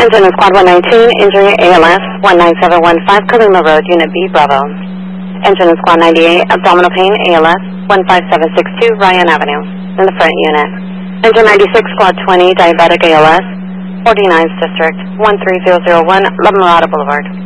Engine is Squad 119, injury ALS 19715, Kalima Road, Unit B, Bravo. Engine is Squad 98, abdominal pain ALS 15762, Ryan Avenue, in the front unit. Engine 96, Squad 20, diabetic ALS, 49th District, 13001, La Mirada Boulevard.